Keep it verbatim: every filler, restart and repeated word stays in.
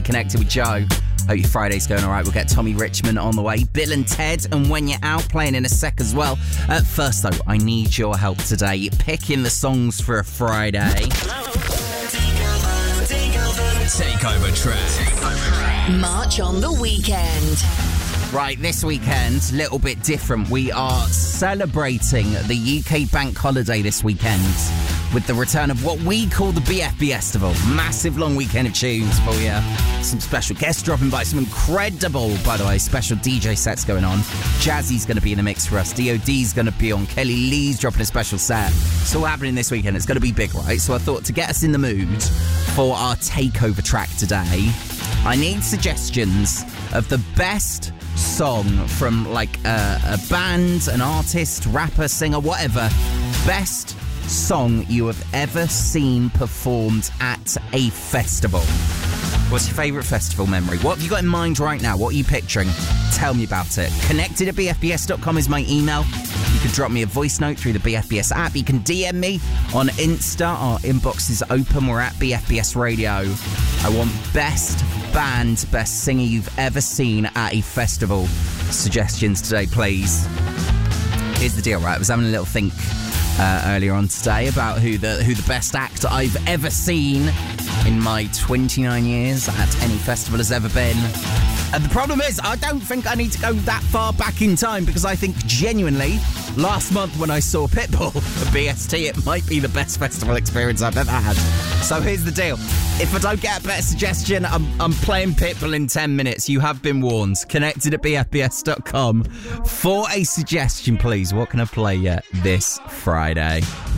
Connected with Joe. Hope your Friday's going all right. We'll get Tommy Richmond on the way. Bill and Ted and When You're Out playing in a sec as well. Uh, first, though, I need your help today. Picking the songs for a Friday. Takeover track. March on the weekend. Right, this weekend, little bit different. We are celebrating the U K bank holiday this weekend with the return of what we call the B F B Festival. Massive long weekend of tunes for you. Some special guests dropping by, some incredible, by the way, special D J sets going on. Jazzy's going to be in the mix for us. D O D's going to be on. Kelly Lee's dropping a special set. It's all happening this weekend. It's going to be big, right? So I thought to get us in the mood for our takeover track today, I need suggestions of the best song from like a, a band, an artist, rapper, singer, whatever. Best song you have ever seen performed at a festival. What's your favourite festival memory? What have you got in mind right now? What are you picturing? Tell me about it. Connected at b f b s dot com is my email. You can drop me a voice note through the B F B S app. You can D M me on Insta. Our inbox is open. We're at B F B S Radio. I want best band, best singer you've ever seen at a festival. Suggestions today, please. Here's the deal, right? I was having a little think uh, earlier on today about who the who the best act I've ever seen in my twenty-nine years at any festival has ever been. And the problem is, I don't think I need to go that far back in time, because I think genuinely, last month when I saw Pitbull at B S T, it might be the best festival experience I've ever had. So here's the deal. If I don't get a better suggestion, I'm, I'm playing Pitbull in ten minutes. You have been warned. Connected at b f b s dot com for a suggestion, please. What can I play yet this Friday?